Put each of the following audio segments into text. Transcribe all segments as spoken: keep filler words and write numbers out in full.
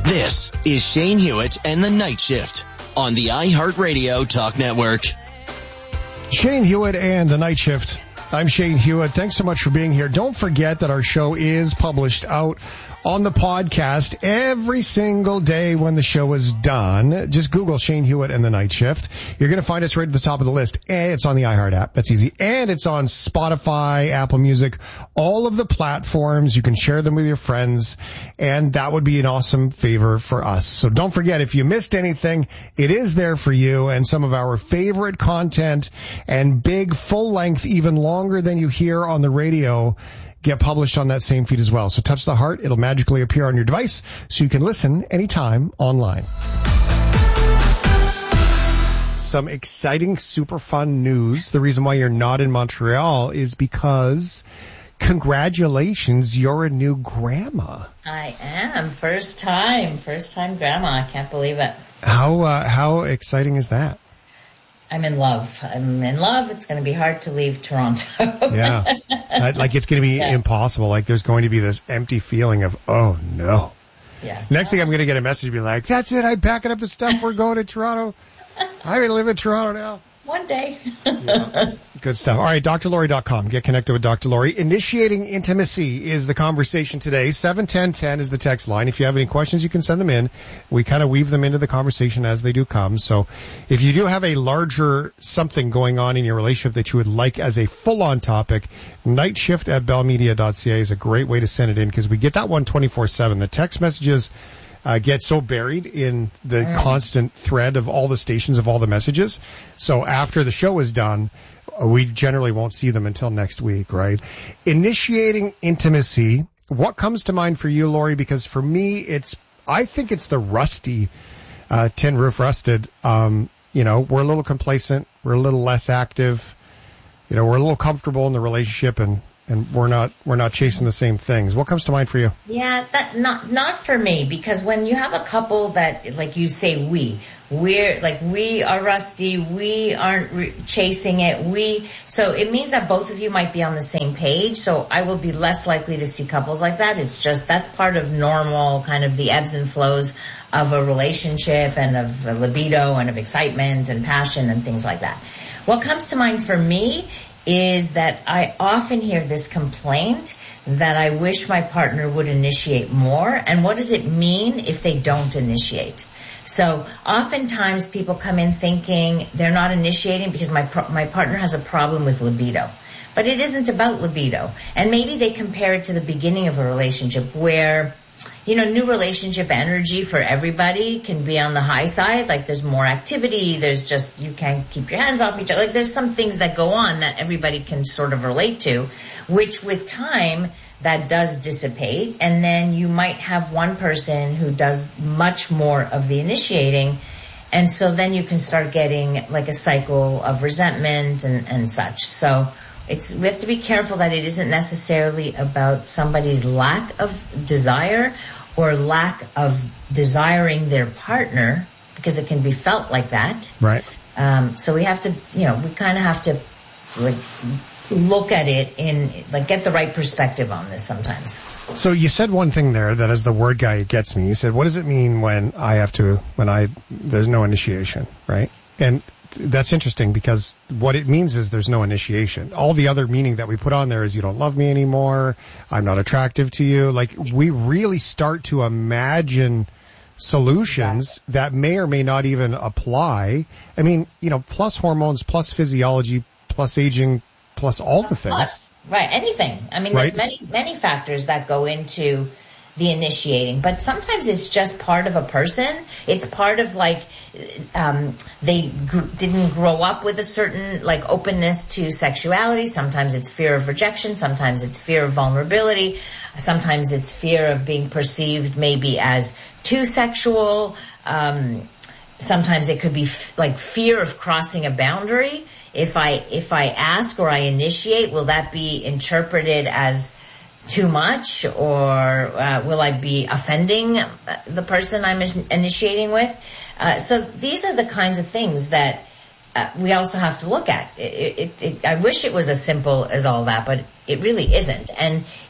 This is Shane Hewitt and the Night Shift on the iHeartRadio Talk Network. Shane Hewitt and the Night Shift. I'm Shane Hewitt. Thanks so much for being here. Don't forget that our show is published out on the podcast every single day when the show is done. Just Google Shane Hewitt and the Night Shift. You're going to find us right at the top of the list. And it's on the iHeart app. That's easy. And it's on Spotify, Apple Music, all of the platforms. You can share them with your friends. And that would be an awesome favor for us. So don't forget, if you missed anything, it is there for you. And some of our favorite content and big, full length, even longer than you hear on the radio, get published on that same feed as well. So touch the heart. It'll magically appear on your device so you can listen anytime online. Some exciting, super fun news. The reason why you're not in Montreal is because, congratulations, you're a new grandma. I am. First time. First time grandma. I can't believe it. How, uh, how exciting is that? I'm in love. I'm in love. It's going to be hard to leave Toronto. Yeah. Like, it's going to be yeah. impossible. Like, there's going to be this empty feeling of, oh, no. Yeah. Next thing I'm going to get a message be like, that's it. I'm packing up the stuff. We're going to Toronto. I live in Toronto now. One day. Yeah. Good stuff. All right, D R Lori dot com. Get connected with Doctor Lori. Initiating intimacy is the conversation today. seven ten ten is the text line. If you have any questions, you can send them in. We kind of weave them into the conversation as they do come. So if you do have a larger something going on in your relationship that you would like as a full-on topic, nightshift at bell media dot c a is a great way to send it in because we get that one twenty-four seven. The text messages Uh, get so buried in the mm. constant thread of all the stations of all the messages. So after the show is done, we generally won't see them until next week, right? Initiating intimacy. What comes to mind for you, Lori? Because for me, it's, I think it's the rusty, uh, tin roof rusted. Um, you know, we're a little complacent. We're a little less active. You know, we're a little comfortable in the relationship and, and we're not, we're not chasing the same things. What comes to mind for you? Yeah, that, not, not for me, because when you have a couple that, like you say, we, we're, like, we are rusty, we aren't re- chasing it, we, so it means that both of you might be on the same page, so I will be less likely to see couples like that. It's just, that's part of normal, kind of the ebbs and flows of a relationship and of a libido and of excitement and passion and things like that. What comes to mind for me is that I often hear this complaint that I wish my partner would initiate more. And what does it mean if they don't initiate? So oftentimes people come in thinking they're not initiating because my my partner has a problem with libido. But it isn't about libido. And maybe they compare it to the beginning of a relationship where, you know, new relationship energy for everybody can be on the high side. Like there's more activity. There's just, you can't keep your hands off each other. Like there's some things that go on that everybody can sort of relate to, which with time that does dissipate. And then you might have one person who does much more of the initiating. And so then you can start getting like a cycle of resentment and, and such. So It's, we have to be careful that it isn't necessarily about somebody's lack of desire or lack of desiring their partner, because it can be felt like that. Right. Um, so we have to, you know, we kind of have to like look at it in, like, get the right perspective on this sometimes. So you said one thing there that as the word guy, it gets me. You said, what does it mean when I have to, when I, there's no initiation, right? And that's interesting because what it means is there's no initiation. All the other meaning that we put on there is you don't love me anymore, I'm not attractive to you. Like, we really start to imagine solutions exactly. that may or may not even apply. I mean, you know, plus hormones, plus physiology, plus aging, plus all plus, the things. Plus, right, anything. I mean, right? there's many, many factors that go into the initiating, but sometimes it's just part of a person. It's part of like, um, they gr- didn't grow up with a certain like openness to sexuality. Sometimes it's fear of rejection. Sometimes it's fear of vulnerability. Sometimes it's fear of being perceived maybe as too sexual. Um, sometimes it could be f- like fear of crossing a boundary. If I, if I ask or I initiate, will that be interpreted as too much, or uh, will I be offending the person I'm initiating with? Uh, so these are the kinds of things that uh, we also have to look at. It, it, it, I wish it was as simple as all that, but it really isn't. And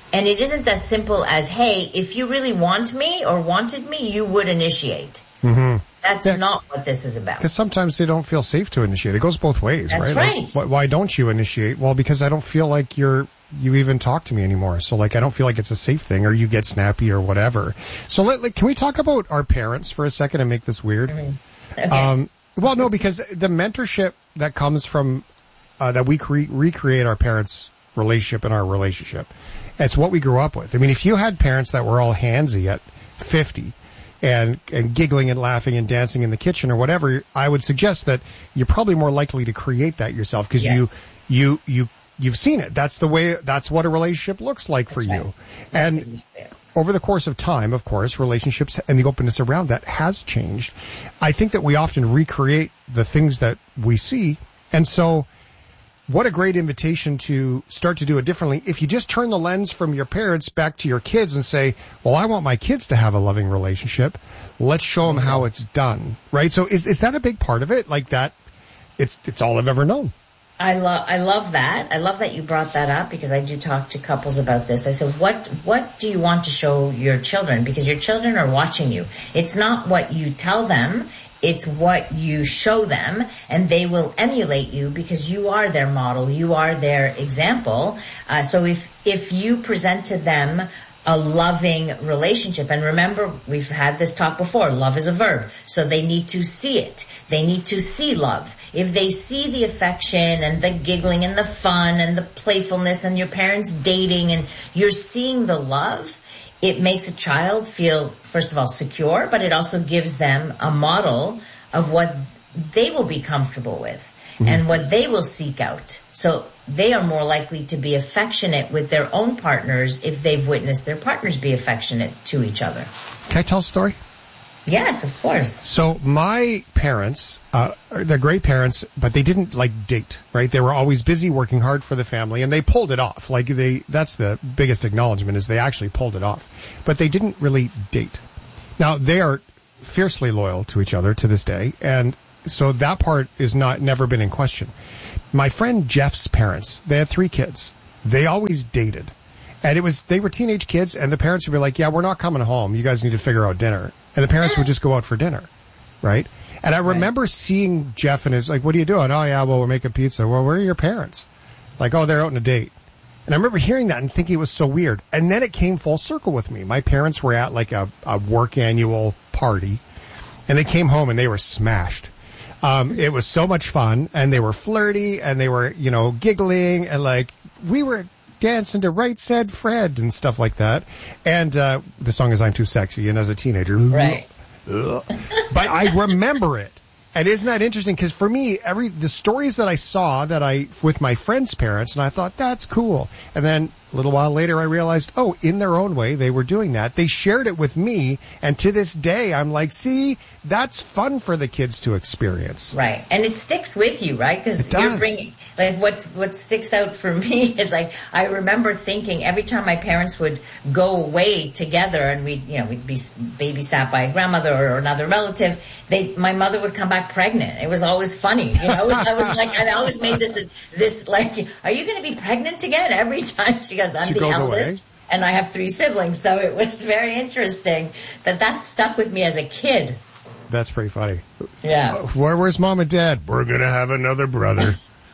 And it isn't as simple as, hey, if you really want me or wanted me, you would initiate. Mm-hmm. That's yeah. not what this is about. Because sometimes they don't feel safe to initiate. It goes both ways, That's right? right. Like, why, why don't you initiate? Well, because I don't feel like you're you even talk to me anymore. So, like, I don't feel like it's a safe thing, or you get snappy or whatever. So, let, like, can we talk about our parents for a second and make this weird? Mm-hmm. Okay. Um, well, no, because the mentorship that comes from uh, that we cre- recreate our parents' relationship and our relationship. It's what we grew up with. I mean, if you had parents that were all handsy at fifty and, and giggling and laughing and dancing in the kitchen or whatever, I would suggest that you're probably more likely to create that yourself because yes. you, you, you, you've seen it. That's the way, that's what a relationship looks like that's for right. you. That's and exactly. over the course of time, of course, relationships and the openness around that has changed. I think that we often recreate the things that we see. And so, what a great invitation to start to do it differently. If you just turn the lens from your parents back to your kids and say, well, I want my kids to have a loving relationship. Let's show them how it's done. Right? So is is that a big part of it? Like that, it's it's all I've ever known. I love I love that. I love that you brought that up because I do talk to couples about this. I said, what what do you want to show your children? Because your children are watching you. It's not what you tell them. It's what you show them, and they will emulate you because you are their model. You are their example. Uh, so if if you present to them a loving relationship, and remember, we've had this talk before, love is a verb, so they need to see it. They need to see love. If they see the affection and the giggling and the fun and the playfulness and your parents dating and you're seeing the love, it makes a child feel, first of all, secure, but it also gives them a model of what they will be comfortable with mm-hmm. and what they will seek out. So they are more likely to be affectionate with their own partners if they've witnessed their partners be affectionate to each other. Can I tell a story? Yes, of course. So my parents, uh, they're great parents, but they didn't like date, right? They were always busy working hard for the family, and they pulled it off. Like they, that's the biggest acknowledgement is they actually pulled it off. But they didn't really date. Now they are fiercely loyal to each other to this day, and so that part is not, never been in question. My friend Jeff's parents, they had three kids. They always dated. And it was, they were teenage kids, and the parents would be like, yeah, we're not coming home. You guys need to figure out dinner. And the parents would just go out for dinner, right? And I remember right. seeing Jeff and his, like, what are you doing? Oh, yeah, well, we're making pizza. Well, where are your parents? Like, oh, they're out on a date. And I remember hearing that and thinking it was so weird. And then it came full circle with me. My parents were at, like, a, a work annual party, and they came home and they were smashed. Um, it was so much fun, and they were flirty, and they were, you know, giggling, and, like, we were dancing to Right Said Fred and stuff like that. And uh the song is I'm Too Sexy, and as a teenager, right. Ugh, but I remember it. And isn't that interesting? Because for me, every the stories that I saw that I with my friends' parents, and I thought that's cool. And then a little while later, I realized, oh, in their own way, they were doing that. They shared it with me, and to this day, I'm like, see, that's fun for the kids to experience. Right, and it sticks with you, right? Because you're bringing, like, what what sticks out for me is, like, I remember thinking every time my parents would go away together, and we'd, you know, we'd be babysat by a grandmother or another relative, they, my mother would come back pregnant. It was always funny, you know. I was like, I always made this this like, are you going to be pregnant again? Every time she goes, I'm she the goes eldest, away. And I have three siblings, so it was very interesting that that stuck with me as a kid. That's pretty funny. Yeah. Where, where's mom and dad? We're gonna have another brother.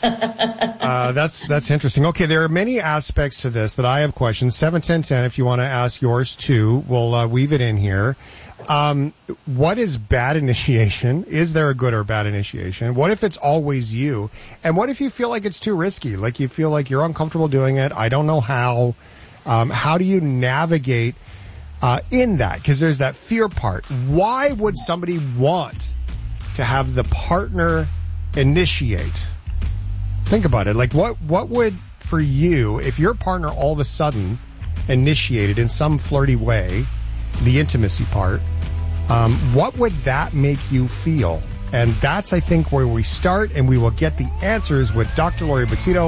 uh, that's that's interesting. Okay, there are many aspects to this that I have questions. Seven ten ten. If you want to ask yours too, we'll uh, weave it in here. Um, what is bad initiation? Is there a good or bad initiation? What if it's always you? And what if you feel like it's too risky? Like you feel like you're uncomfortable doing it. I don't know how. Um, how do you navigate uh, in that? Because there's that fear part. Why would somebody want to have the partner initiate? Think about it. Like what, what would for you, if your partner all of a sudden initiated in some flirty way, the intimacy part, um, what would that make you feel? And that's, I think, where we start, and we will get the answers with Doctor Lori Betito.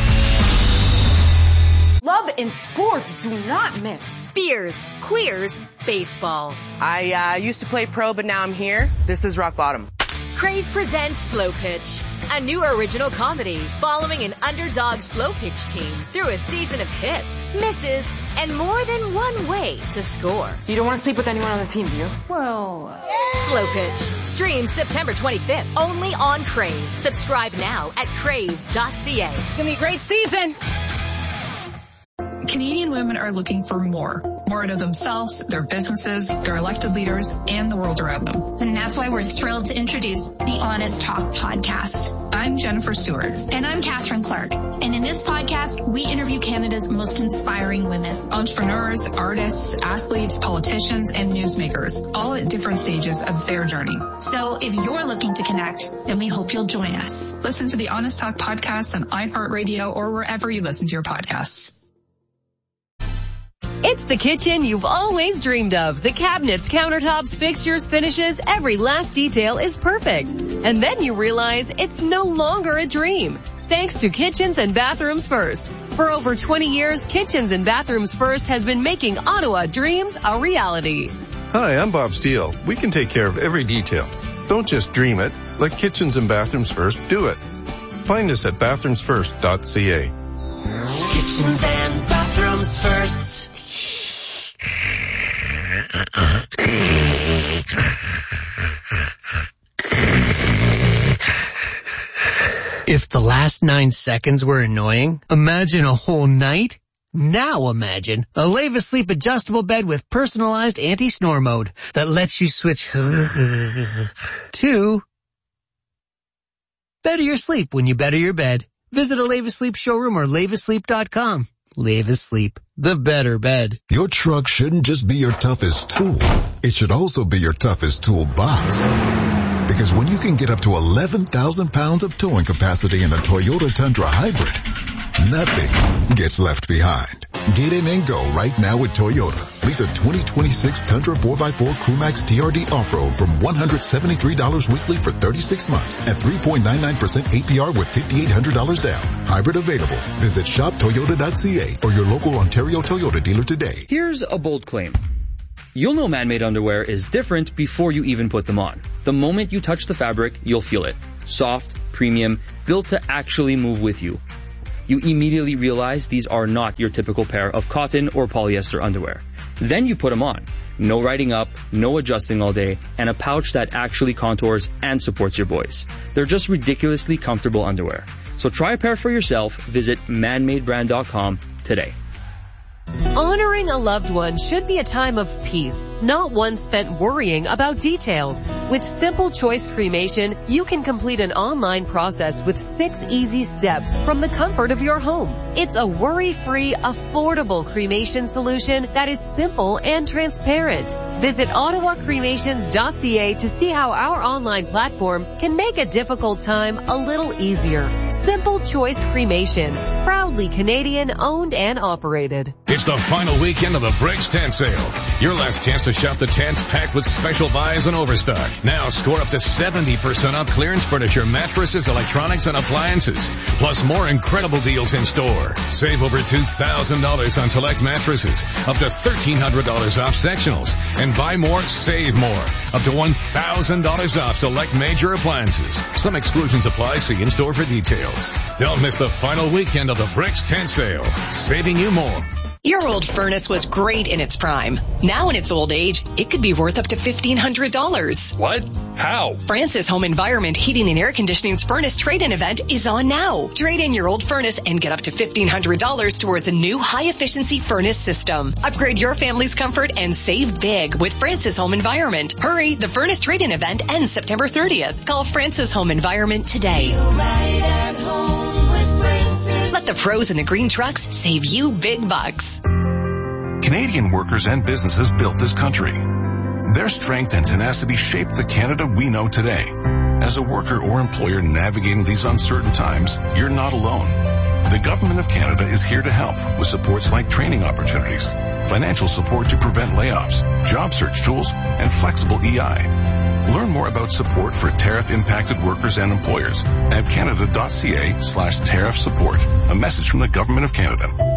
Love and sports do not mix. Beers, queers, baseball. I uh, used to play pro, but now I'm here. This is rock bottom. Crave presents Slow Pitch, a new original comedy following an underdog slow pitch team through a season of hits, misses, and more than one way to score. You don't want to sleep with anyone on the team, do you? Well, Slow Pitch. Stream September twenty-fifth, only on Crave. Subscribe now at crave dot c a. It's gonna be a great season. Canadian women are looking for more. More out of themselves, their businesses, their elected leaders, and the world around them. And that's why we're thrilled to introduce the Honest Talk podcast. I'm Jennifer Stewart. And I'm Catherine Clark. And in this podcast, we interview Canada's most inspiring women. Entrepreneurs, artists, athletes, politicians, and newsmakers, all at different stages of their journey. So if you're looking to connect, then we hope you'll join us. Listen to the Honest Talk podcast on iHeartRadio or wherever you listen to your podcasts. It's the kitchen you've always dreamed of. The cabinets, countertops, fixtures, finishes, every last detail is perfect. And then you realize it's no longer a dream. Thanks to Kitchens and Bathrooms First. For over twenty years, Kitchens and Bathrooms First has been making Ottawa dreams a reality. Hi, I'm Bob Steele. We can take care of every detail. Don't just dream it. Let Kitchens and Bathrooms First do it. Find us at bathrooms first dot c a. Kitchens and Bathrooms First. If the last nine seconds were annoying, imagine a whole night. Now imagine a Leva Sleep adjustable bed with personalized anti-snore mode that lets you switch to better your sleep when you better your bed. Visit a Leva Sleep showroom or leva sleep dot com. Leva Sleep, the better bed. Your truck shouldn't just be your toughest tool. It should also be your toughest toolbox. Because when you can get up to eleven thousand pounds of towing capacity in a Toyota Tundra Hybrid, nothing gets left behind. Get in and go right now with Toyota. Lease a twenty twenty-six Tundra four by four Crewmax T R D Off-Road from one hundred seventy-three dollars weekly for thirty-six months at three point nine nine percent A P R with five thousand eight hundred dollars down. Hybrid available. Visit shop toyota dot c a or your local Ontario Toyota dealer today. Here's a bold claim. You'll know man-made underwear is different before you even put them on. The moment you touch the fabric, you'll feel it. Soft, premium, built to actually move with you. You immediately realize these are not your typical pair of cotton or polyester underwear. Then you put them on. No riding up, no adjusting all day, and a pouch that actually contours and supports your boys. They're just ridiculously comfortable underwear. So try a pair for yourself. Visit man made brand dot com today. Honoring a loved one should be a time of peace, not one spent worrying about details. With Simple Choice Cremation, you can complete an online process with six easy steps from the comfort of your home. It's a worry-free, affordable cremation solution that is simple and transparent. Visit ottawa cremations dot c a to see how our online platform can make a difficult time a little easier. Simple Choice Cremation, proudly Canadian owned and operated. It's the final weekend of the Bricks Tent Sale. Your last chance to shop the tents packed with special buys and overstock. Now score up to seventy percent off clearance furniture, mattresses, electronics, and appliances. Plus more incredible deals in store. Save over two thousand dollars on select mattresses. Up to thirteen hundred dollars off sectionals. And buy more, save more. Up to one thousand dollars off select major appliances. Some exclusions apply. See in store for details. Don't miss the final weekend of the Bricks Tent Sale. Saving you more. Your old furnace was great in its prime. Now in its old age, it could be worth up to fifteen hundred dollars. What? How? Francis Home Environment Heating and Air Conditioning's furnace trade-in event is on now. Trade in your old furnace and get up to fifteen hundred dollars towards a new high-efficiency furnace system. Upgrade your family's comfort and save big with Francis Home Environment. Hurry, the furnace trade-in event ends September thirtieth. Call Francis Home Environment today. Let the pros in the green trucks save you big bucks. Canadian workers and businesses built this country. Their strength and tenacity shaped the Canada we know today. As a worker or employer navigating these uncertain times, you're not alone. The Government of Canada is here to help with supports like training opportunities, financial support to prevent layoffs, job search tools, and flexible E I. Learn more about support for tariff-impacted workers and employers at canada dot c a slash tariff support. A message from the Government of Canada.